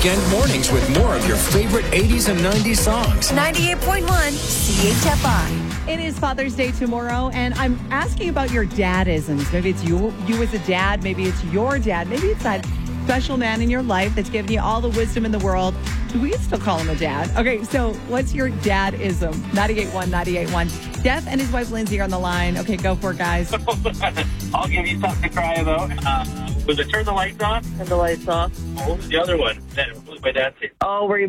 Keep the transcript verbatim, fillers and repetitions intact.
weekend mornings with more of your favorite eighties and nineties songs. ninety-eight point one C H F I. It is Father's Day tomorrow, and I'm asking about your dadisms. Maybe it's you, you as a dad. Maybe it's your dad. Maybe it's that special man in your life that's giving you all the wisdom in the world. Do we still call him a dad? Okay, so what's your dadism? ninety-eight point one, ninety-eight point one. Jeff and his wife Lindsay are on the line. Okay, go for it, guys. I'll give you something to cry about. Uh, was it turn the lights on? Turn the lights off. What was the other one? That was my dad said. Oh, were you